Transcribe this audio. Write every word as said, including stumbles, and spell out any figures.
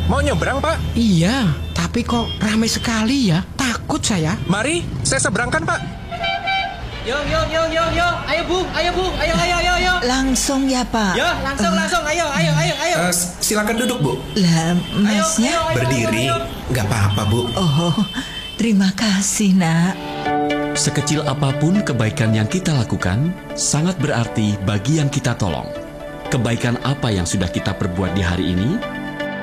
Mau nyebrang, Pak? Iya, tapi kok ramai sekali ya? Takut saya. Mari, saya seberangkan, Pak. Yo, yo, yo, yo, yo. Ayo, Bung. Ayo, Bung. Ayo, ayo, ayo, ayo. Langsung ya, Pak? Ya, langsung, langsung. Ayo, ayo, ayo, ayo. Uh, silakan duduk, Bu. Lah, Masnya? Ayo, ayo, ayo, Berdiri. ayo, ayo. Nggak apa-apa, Bu. Oh, terima kasih, Nak. Sekecil apapun kebaikan yang kita lakukan, sangat berarti bagi yang kita tolong. Kebaikan apa yang sudah kita perbuat di hari ini?